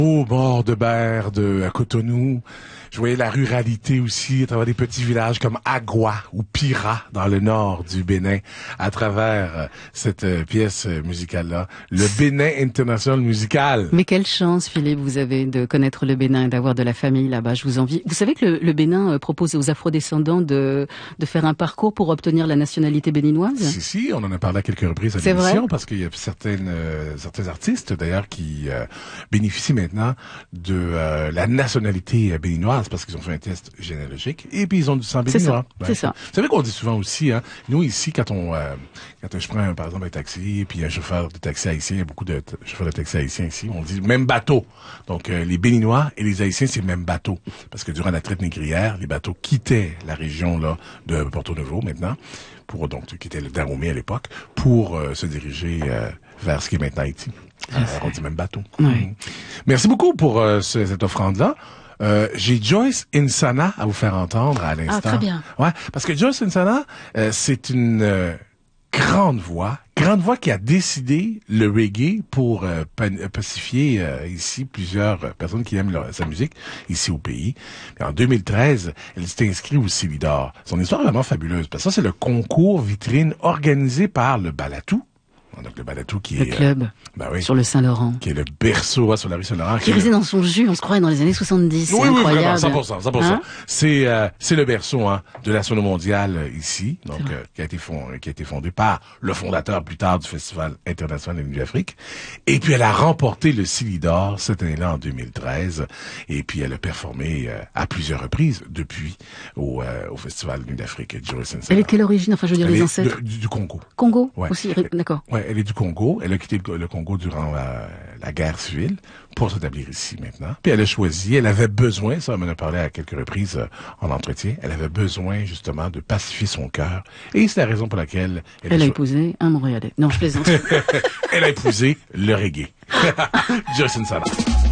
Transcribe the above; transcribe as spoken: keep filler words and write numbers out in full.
Au bord de mer de à Cotonou, je voyais la ruralité aussi à travers des petits villages comme Agua ou Pira dans le nord du Bénin à travers euh, cette euh, pièce euh, musicale-là, le Bénin International Musical. Mais quelle chance, Philippe, vous avez de connaître le Bénin et d'avoir de la famille là-bas. Je vous envie. Vous savez que le, le Bénin euh, propose aux Afro-descendants de, de faire un parcours pour obtenir la nationalité béninoise? Si, si, on en a parlé à quelques reprises à C'est l'émission vrai? parce qu'il y a certaines, euh, certains artistes d'ailleurs qui euh, bénéficient maintenant de euh, la nationalité euh, béninoise parce qu'ils ont fait un test généalogique et puis ils ont du sang C'est béninois. ça, c'est ça. Vous savez qu'on dit souvent aussi, hein, nous ici, quand on, euh, quand je prends par exemple un taxi, puis un chauffeur de taxi haïtien, il y a beaucoup de t- chauffeurs de taxi haïtiens ici, on dit même bateau. Donc euh, les Béninois et les Haïtiens, c'est le même bateau. Parce que durant la traite négrière, les bateaux quittaient la région là de Porto Novo maintenant, pour donc qui était le Dahomey à l'époque, pour euh, se diriger euh, vers ce qui est maintenant Haïti. Alors, on dit même bateau. Oui. Mmh. Merci beaucoup pour euh, ce, cette offrande-là. Euh, j'ai Joyce Insana à vous faire entendre à l'instant. Ah, très bien. Ouais, parce que Joyce Insana, euh, c'est une euh, grande voix, grande voix qui a décidé le reggae pour euh, pa- pacifier euh, ici plusieurs euh, personnes qui aiment leur- sa musique ici au pays. Et en deux mille treize, elle s'est inscrite au Célidor. Son histoire est vraiment fabuleuse parce que ça, c'est le concours vitrine organisé par le Balatou. Donc le Balatou qui Le est club, euh, ben oui, sur le Saint-Laurent. qui est le berceau hein, sur la rue Saint-Laurent. Qui restait dans son jus, on se croirait dans les années soixante-dix. C'est Oui, oui, incroyable. vraiment, cent pour cent, cent pour cent. Hein? C'est euh, c'est le berceau hein, de la sono mondiale euh, ici, donc euh, qui a été fond, qui a été fondé par le fondateur plus tard du Festival international de la Nuit-Afrique. Et puis elle a remporté le Célidor cette année-là en deux mille treize. Et puis elle a performé euh, à plusieurs reprises depuis au, euh, au Festival de Nuit-Afrique. Elle est de quelle origine? Enfin, je veux dire Elle les est ancêtres. de- du, du Congo. Congo Ouais. aussi, d'accord. Ouais, elle est du Congo. Elle a quitté le, le Congo durant la, la guerre civile pour s'établir ici maintenant. Puis elle a choisi, elle avait besoin, ça on m'en a parlé à quelques reprises euh, en entretien, elle avait besoin justement de pacifier son cœur. Et c'est la raison pour laquelle elle, Elle a cho- épousé un Montréalais. Non, je plaisante. elle a épousé le reggae. Joyce Insana.